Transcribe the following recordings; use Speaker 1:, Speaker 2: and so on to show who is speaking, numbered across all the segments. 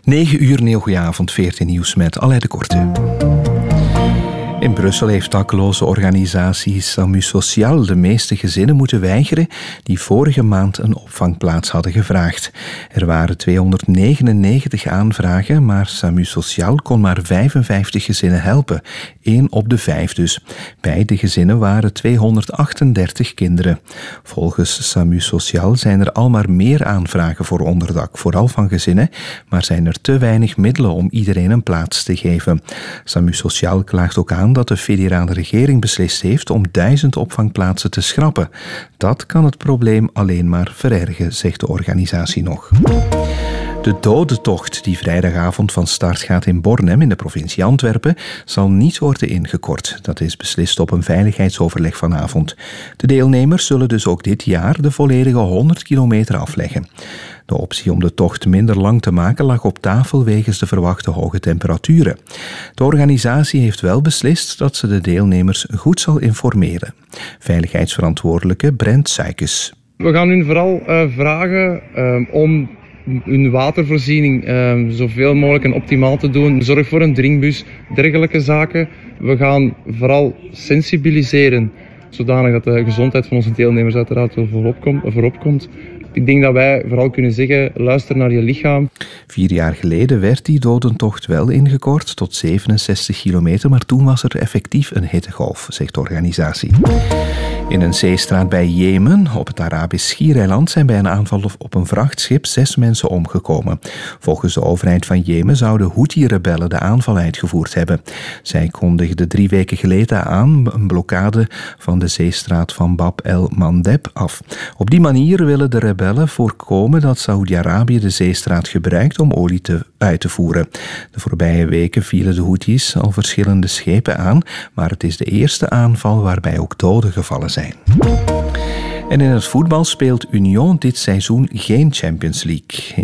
Speaker 1: 9 uur, heel goedenavond, 14 nieuws met Aleid de Korte. In Brussel heeft dakloze organisatie SAMU Sociaal de meeste gezinnen moeten weigeren die vorige maand een opvangplaats hadden gevraagd. Er waren 299 aanvragen, maar SAMU Sociaal kon maar 55 gezinnen helpen. 1 op de 5 dus. Bij de gezinnen waren 238 kinderen. Volgens SAMU Sociaal zijn er al maar meer aanvragen voor onderdak, vooral van gezinnen, maar zijn er te weinig middelen om iedereen een plaats te geven. SAMU Sociaal klaagt ook aan dat de federale regering beslist heeft om 1000 opvangplaatsen te schrappen. Dat kan het probleem alleen maar verergen, zegt de organisatie nog. De dodentocht die vrijdagavond van start gaat in Bornem in de provincie Antwerpen zal niet worden ingekort. Dat is beslist op een veiligheidsoverleg vanavond. De deelnemers zullen dus ook dit jaar de volledige 100 kilometer afleggen. De optie om de tocht minder lang te maken lag op tafel wegens de verwachte hoge temperaturen. De organisatie heeft wel beslist dat ze de deelnemers goed zal informeren. Veiligheidsverantwoordelijke Brent Suikes.
Speaker 2: We gaan hun vooral vragen om hun watervoorziening zoveel mogelijk en optimaal te doen. Zorg voor een drinkbus, dergelijke zaken. We gaan vooral sensibiliseren, zodanig dat de gezondheid van onze deelnemers uiteraard voorop komt. Ik denk dat wij vooral kunnen zeggen, luister naar je lichaam. 4
Speaker 1: jaar geleden werd die dodentocht wel ingekort tot 67 kilometer, maar toen was er effectief een hittegolf, zegt de organisatie. In een zeestraat bij Jemen, op het Arabisch Schiereiland, zijn bij een aanval op een vrachtschip 6 mensen omgekomen. Volgens de overheid van Jemen zouden Houthi-rebellen de aanval uitgevoerd hebben. Zij kondigden 3 weken geleden aan een blokkade van de zeestraat van Bab el-Mandeb af. Op die manier willen de rebellen voorkomen dat Saoedi-Arabië de zeestraat gebruikt om olie uit te voeren. De voorbije weken vielen de Houthis al verschillende schepen aan, maar het is de eerste aanval waarbij ook doden gevallen zijn. En in het voetbal speelt Union dit seizoen geen Champions League.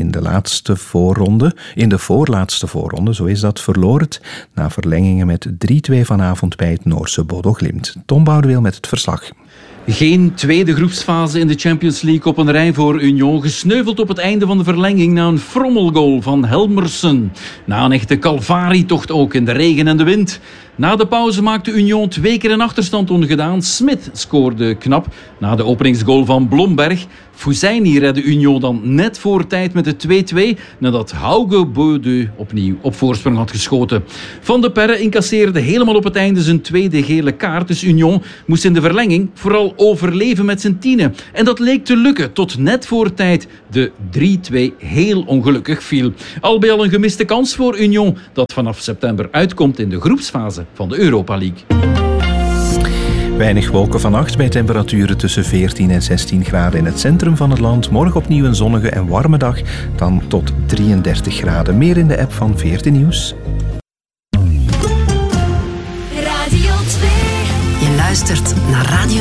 Speaker 1: In de voorlaatste voorronde, zo is dat, verloor het na verlengingen met 3-2 vanavond bij het Noorse Bodo Glimt. Tom Boudeweel met het verslag.
Speaker 3: Geen tweede groepsfase in de Champions League op een rij voor Union. Gesneuveld op het einde van de verlenging na een frommelgoal van Helmersen. Na een echte calvarietocht ook in de regen en de wind. Na de pauze maakte Union 2 keer een achterstand ongedaan. Smith scoorde knap na de openingsgoal van Blomberg. Fouzaini redde Union dan net voor tijd met de 2-2 nadat Hauge Bodø opnieuw op voorsprong had geschoten. Van de Perre incasseerde helemaal op het einde zijn tweede gele kaart. Dus Union moest in de verlenging vooral overleven met zijn 10. En dat leek te lukken tot net voor tijd de 3-2 heel ongelukkig viel. Al bij al een gemiste kans voor Union dat vanaf september uitkomt in de groepsfase van de Europa League.
Speaker 1: Weinig wolken vannacht bij temperaturen tussen 14 en 16 graden in het centrum van het land. Morgen opnieuw een zonnige en warme dag, dan tot 33 graden. Meer in de app van 14 Nieuws.
Speaker 4: Radio 2. Je luistert naar Radio